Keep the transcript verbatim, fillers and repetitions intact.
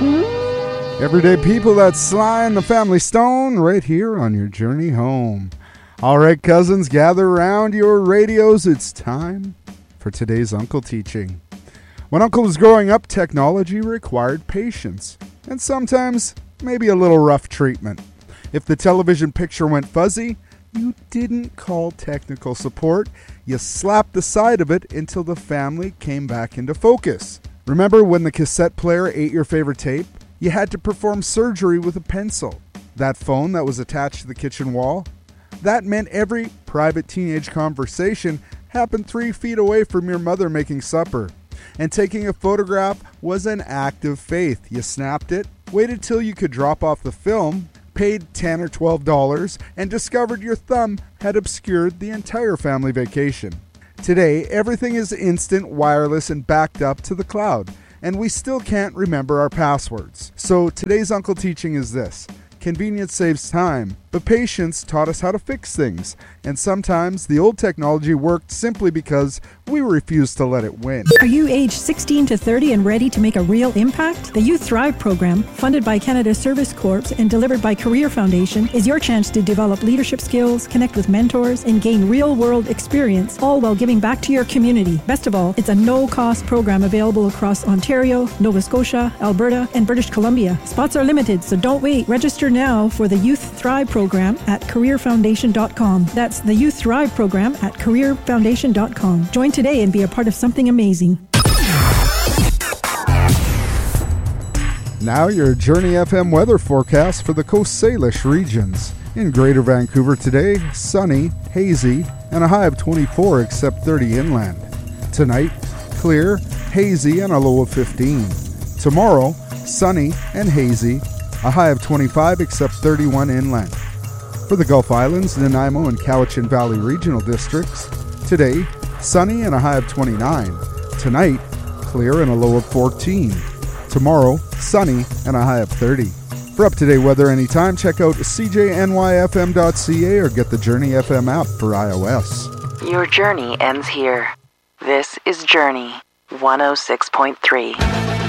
Everyday people, that's Sly and the Family Stone right here on your journey home. All right, cousins, gather around your radios. It's time for today's Uncle Teaching. When Uncle was growing up, technology required patience and sometimes maybe a little rough treatment. If the television picture went fuzzy, you didn't call technical support. You slapped the side of it until the family came back into focus. Remember when the cassette player ate your favorite tape? You had to perform surgery with a pencil. That phone that was attached to the kitchen wall? That meant every private teenage conversation happened three feet away from your mother making supper. And taking a photograph was an act of faith. You snapped it, waited till you could drop off the film, paid ten or twelve dollars, and discovered your thumb had obscured the entire family vacation. Today, everything is instant, wireless, and backed up to the cloud, and we still can't remember our passwords. So today's Uncle Teaching is this. Convenience saves time, but patience taught us how to fix things. And sometimes the old technology worked simply because we refused to let it win. Are you age sixteen to thirty and ready to make a real impact? The Youth Thrive program, funded by Canada Service Corps and delivered by Career Foundation, is your chance to develop leadership skills, connect with mentors, and gain real-world experience, all while giving back to your community. Best of all, it's a no-cost program available across Ontario, Nova Scotia, Alberta, and British Columbia. Spots are limited, so don't wait. Register now for the Youth Thrive program at career foundation dot com. That's the Youth Thrive program at career foundation dot com. Join today and be a part of something amazing. Now your Journey F M weather forecast for the Coast Salish regions. In Greater Vancouver today, sunny, hazy, and a high of twenty-four except thirty inland. Tonight, clear, hazy, and a low of fifteen. Tomorrow, sunny and hazy, a high of twenty-five except thirty-one inland. For the Gulf Islands, Nanaimo, and Cowichan Valley regional districts, today, sunny and a high of twenty-nine. Tonight, clear and a low of fourteen. Tomorrow, sunny and a high of thirty. For up-to-date weather anytime, check out c j n y f m dot c a or get the Journey F M app for iOS. Your journey ends here. This is Journey one oh six point three.